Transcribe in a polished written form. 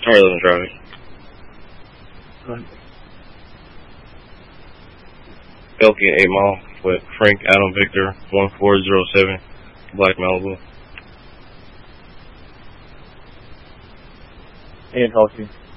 Charlie 11 traffic. Elkin 8 Mile with Frank Adam Victor 1407 Black Malibu. Ian Hulkey.